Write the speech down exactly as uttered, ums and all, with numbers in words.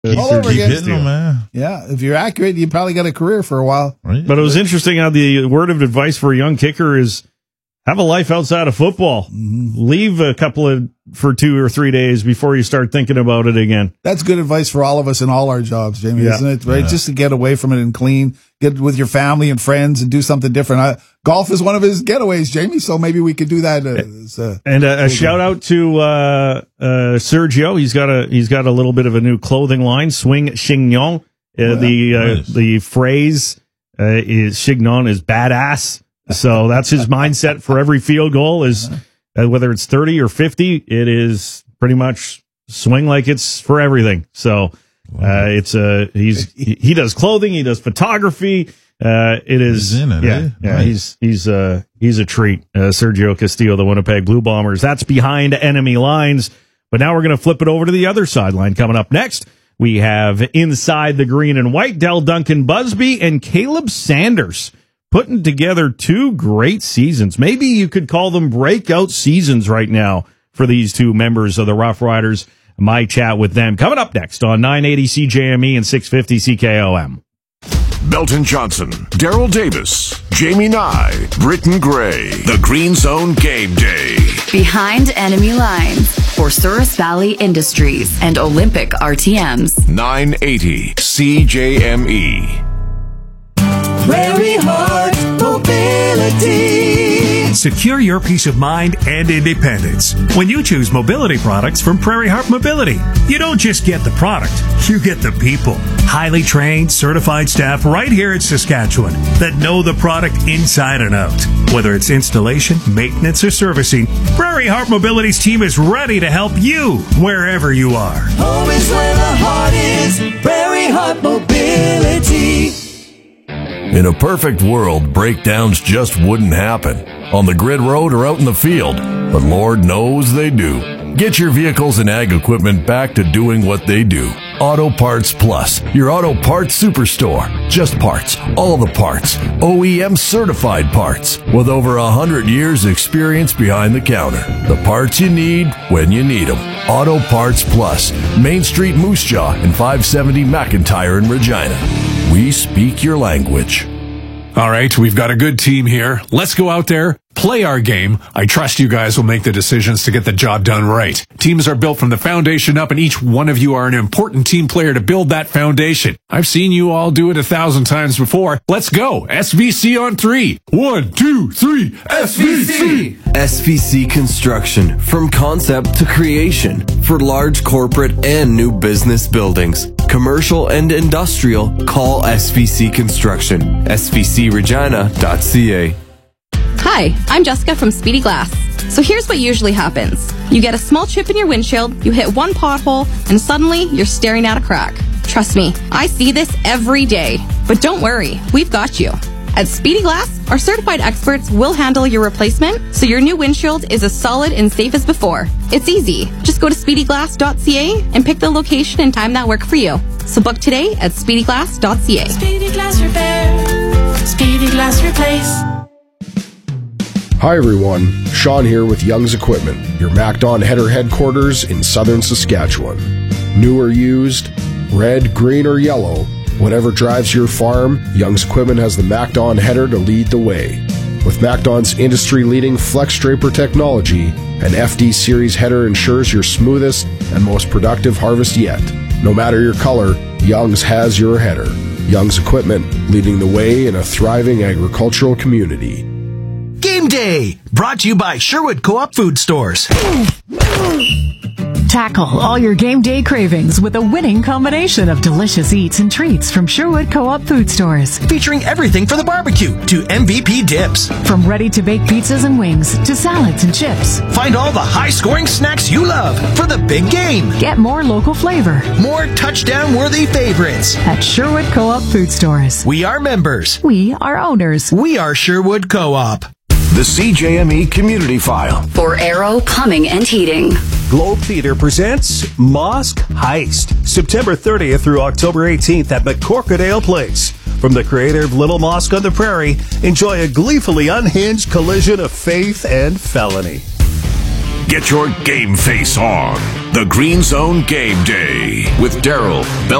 Keep, all over keep again. hitting them, man. Yeah, if you're accurate, you probably got a career for a while. Right. But it was interesting how the word of advice for a young kicker is have a life outside of football. Mm-hmm. Leave a couple of for two or three days before you start thinking about it again. That's good advice for all of us in all our jobs, Jamie, yeah. isn't it? Right, yeah. Just to get away from it and clean, get with your family and friends, and do something different. I, golf is one of his getaways, Jamie. So maybe we could do that. As, uh, and a, a shout out to uh, uh, Sergio. He's got a he's got a little bit of a new clothing line, Swing Chignon. Uh, oh, yeah. The uh, nice. the phrase uh, is Chignon is badass. So that's his mindset for every field goal is uh, whether it's thirty or fifty, it is pretty much swing like it's for everything. So uh, it's a, uh, he's, he, he does clothing. He does photography. Uh, it is, he's in it, yeah, eh? yeah, Nice. he's, he's, uh, he's a treat. Uh, Sergio Castillo, the Winnipeg Blue Bombers. That's behind enemy lines. But now we're going to flip it over to the other sideline. Coming up next, we have inside the green and white, Del Duncan Busby and Caleb Sanders. Putting together two great seasons. Maybe you could call them breakout seasons right now for these two members of the Rough Riders. My chat with them coming up next on nine eighty C J M E and six fifty C K O M. Belton Johnson, Daryl Davis, Jamie Nye, Britton Gray. The Green Zone Game Day. Behind enemy lines for Souris Valley Industries and Olympic R T Ms. nine eighty C J M E. Prairie Heart Mobility. Secure your peace of mind and independence when you choose mobility products from Prairie Heart Mobility. You don't just get the product, you get the people. Highly trained, certified staff right here in Saskatchewan that know the product inside and out. Whether it's installation, maintenance, or servicing, Prairie Heart Mobility's team is ready to help you wherever you are. Home is where the heart is. Prairie Heart Mobility. In a perfect world, breakdowns just wouldn't happen on the grid road or out in the field, but Lord knows they do. Get your vehicles and ag equipment back to doing what they do. Auto Parts Plus, your auto parts superstore. Just parts, all the parts, O E M certified parts, with over a hundred years experience behind the counter. The parts you need when you need them. Auto Parts Plus, Main Street Moose Jaw and five seventy McIntyre in Regina. We speak your language. All right, we've got a good team here. Let's go out there, play our game. I trust you guys will make the decisions to get the job done right. Teams are built from the foundation up, and each one of you are an important team player to build that foundation. I've seen you all do it a thousand times before. Let's go. S V C on three. One, two, three. S V C. S V C Construction. From concept to creation. For large corporate and new business buildings. Commercial and industrial, call S V C Construction. S V C regina dot c a. Hi, I'm Jessica from Speedy Glass. So here's what usually happens. You get a small chip in your windshield, you hit one pothole, and suddenly you're staring at a crack. Trust me, I see this every day. But don't worry, we've got you. At Speedy Glass, our certified experts will handle your replacement so your new windshield is as solid and safe as before. It's easy. Just go to speedy glass dot c a and pick the location and time that work for you. So book today at speedy glass dot c a. Speedy Glass Repair. Speedy Glass Replace. Hi everyone, Sean here with Young's Equipment, your MacDon header headquarters in southern Saskatchewan. New or used, red, green, or yellow, whatever drives your farm, Young's Equipment has the MacDon header to lead the way. With MacDon's industry-leading Flex Draper technology, an F D Series header ensures your smoothest and most productive harvest yet. No matter your color, Young's has your header. Young's Equipment, leading the way in a thriving agricultural community. Game Day, brought to you by Sherwood Co-op Food Stores. Tackle all your game day cravings with a winning combination of delicious eats and treats from Sherwood Co-op Food Stores. Featuring everything for the barbecue to M V P dips. From ready-to-bake pizzas and wings to salads and chips. Find all the high-scoring snacks you love for the big game. Get more local flavor. More touchdown-worthy favorites. At Sherwood Co-op Food Stores. We are members. We are owners. We are Sherwood Co-op. The C J M E Community File. For Aero Plumbing and Heating. Globe Theater presents Mosque Heist, September thirtieth through October eighteenth at McCorkadale Place. From the creator of Little Mosque on the Prairie, enjoy a gleefully unhinged collision of faith and felony. Get your game face on. The Green Zone Game Day with Daryl